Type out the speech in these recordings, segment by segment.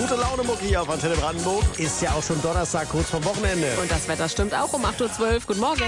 Gute Laune Mucki hier auf Antenne Brandenburg. Ist ja auch schon Donnerstag, kurz vorm Wochenende. Und das Wetter stimmt auch um 8.12 Uhr. Guten Morgen.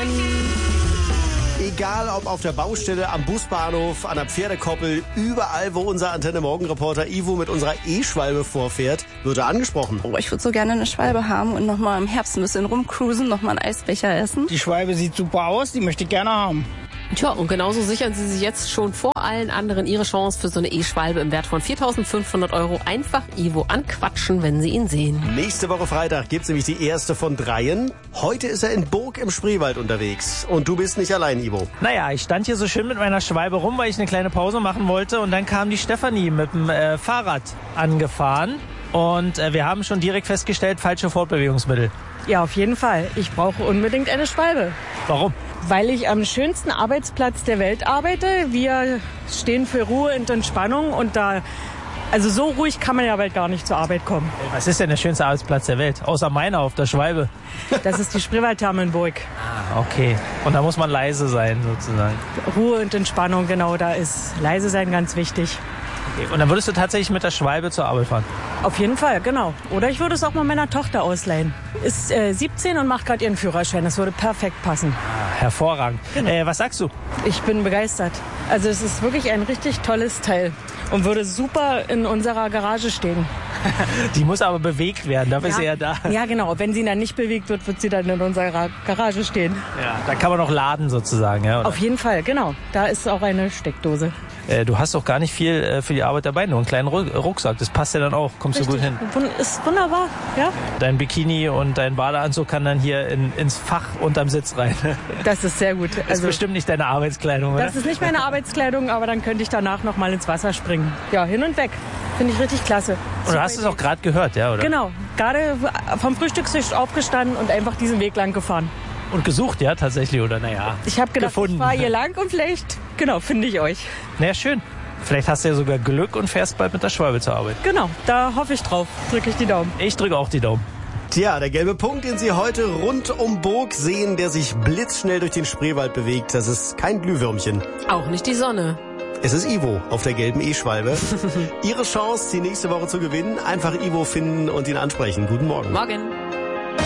Egal ob auf der Baustelle, am Busbahnhof, an der Pferdekoppel, überall, wo unser Antenne-Morgen-Reporter Ivo mit unserer E-Schwalbe vorfährt, wird er angesprochen. Oh, ich würde so gerne eine Schwalbe haben und nochmal im Herbst ein bisschen rumcruisen, nochmal einen Eisbecher essen. Die Schwalbe sieht super aus, die möchte ich gerne haben. Tja, und genauso sichern Sie sich jetzt schon vor allen anderen Ihre Chance für so eine E-Schwalbe im Wert von 4.500 €. Einfach Ivo anquatschen, wenn Sie ihn sehen. Nächste Woche Freitag gibt's nämlich die erste von 3. Heute ist er in Burg im Spreewald unterwegs. Und du bist nicht allein, Ivo. Naja, ich stand hier so schön mit meiner Schwalbe rum, weil ich eine kleine Pause machen wollte. Und dann kam die Stefanie mit dem Fahrrad angefahren. Und wir haben schon direkt festgestellt, falsche Fortbewegungsmittel. Ja, auf jeden Fall. Ich brauche unbedingt eine Schwalbe. Warum? Weil ich am schönsten Arbeitsplatz der Welt arbeite. Wir stehen für Ruhe und Entspannung und also so ruhig kann man ja bald gar nicht zur Arbeit kommen. Was ist denn der schönste Arbeitsplatz der Welt? Außer meiner auf der Schwalbe. Das ist die Spreewaldtherme in Burg. Okay. Und da muss man leise sein, sozusagen. Ruhe und Entspannung, genau, da ist leise sein ganz wichtig. Okay. Und dann würdest du tatsächlich mit der Schwalbe zur Arbeit fahren? Auf jeden Fall, genau. Oder ich würde es auch mal meiner Tochter ausleihen. Ist 17 und macht gerade ihren Führerschein. Das würde perfekt passen. Hervorragend. Genau. Was sagst du? Ich bin begeistert. Also es ist wirklich ein richtig tolles Teil und würde super in unserer Garage stehen. Die muss aber bewegt werden, dafür ist sie ja da. Ja, genau. Wenn sie dann nicht bewegt wird, wird sie dann in unserer Garage stehen. Ja, da kann man noch laden sozusagen. Ja, oder? Auf jeden Fall, genau. Da ist auch eine Steckdose. Du hast doch gar nicht viel für die Arbeit dabei, nur einen kleinen Rucksack. Das passt ja dann auch, kommst Richtig. du gut hin. Ist wunderbar, ja. Dein Bikini und dein Badeanzug kann dann hier ins Fach unterm Sitz rein. Das ist sehr gut. Das ist bestimmt nicht deine Arbeitskleidung, oder? Das ist nicht meine Arbeitskleidung, aber dann könnte ich danach noch mal ins Wasser springen. Ja, hin und weg. Finde ich richtig klasse. Und du hast es auch gerade gehört, ja, oder? Genau. Gerade vom Frühstückstisch aufgestanden und einfach diesen Weg lang gefahren. Und gesucht, ja, tatsächlich, oder? Naja, ich habe gedacht, gefunden. Ich fahre hier lang und vielleicht, genau, finde ich euch. Naja, schön. Vielleicht hast du ja sogar Glück und fährst bald mit der Schwalbe zur Arbeit. Genau, da hoffe ich drauf. Drücke ich die Daumen. Ich drücke auch die Daumen. Tja, der gelbe Punkt, den Sie heute rund um Burg sehen, der sich blitzschnell durch den Spreewald bewegt, das ist kein Glühwürmchen. Auch nicht die Sonne. Es ist Ivo auf der gelben E-Schwalbe. Ihre Chance, die nächste Woche zu gewinnen, einfach Ivo finden und ihn ansprechen. Guten Morgen. Morgen.